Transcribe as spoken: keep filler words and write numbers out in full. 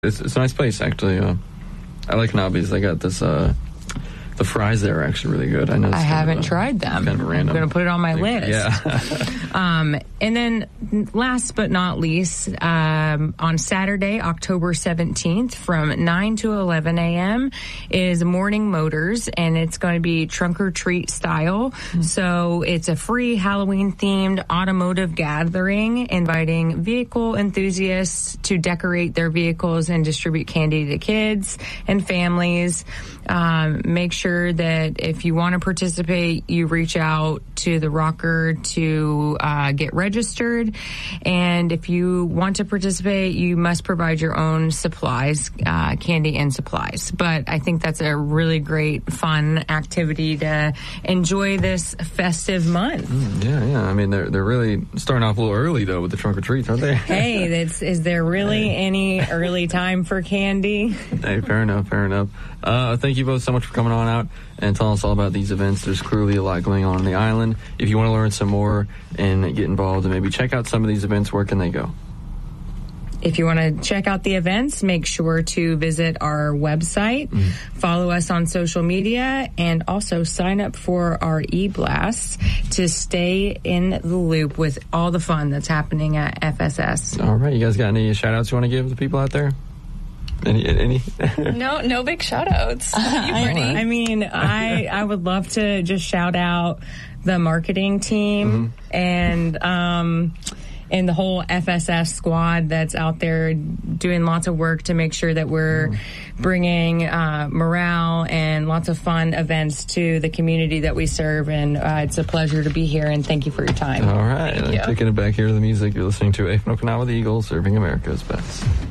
It's, it's a nice place, actually. Uh, I like Nobby's. They got this, uh, the fries there are actually really good. I know. I haven't kind of, tried them. Kind of random. I'm going to put it on my list. Yeah. um, and then last but not least, um, on Saturday, October seventeenth from nine to eleven a.m. is Morning Motors, and it's going to be trunk or treat style. Mm-hmm. So it's a free Halloween-themed automotive gathering inviting vehicle enthusiasts to decorate their vehicles and distribute candy to kids and families. Um, make sure that if you want to participate, you reach out to the rocker to uh, get registered. And if you want to participate, you must provide your own supplies, uh, candy and supplies. But I think that's a really great, fun activity to enjoy this festive month. Mm, yeah, yeah. I mean, they're they're really starting off a little early, though, with the trunk or treats, aren't they? Hey, that's, is there really hey. any early time for candy? Hey, fair enough, fair enough. Uh, thank you both so much for coming on out and telling us all about these events. There's clearly a lot going on on the island. If you want to learn some more and get involved and maybe check out some of these events, where can they go? If you want to check out the events, make sure to visit our website, mm-hmm. follow us on social media, and also sign up for our e-blasts to stay in the loop with all the fun that's happening at F S S. All right. You guys got any shout-outs you want to give the people out there? Any? any? no, no big shout-outs. I, I mean, I I would love to just shout out the marketing team mm-hmm. and um, and the whole F S S squad that's out there doing lots of work to make sure that we're mm-hmm. bringing uh, morale and lots of fun events to the community that we serve. And uh, it's a pleasure to be here, and thank you for your time. All right. Thank I'm you. taking it back here to the music. You're listening to A F N Okinawa, the Eagles, serving America's best.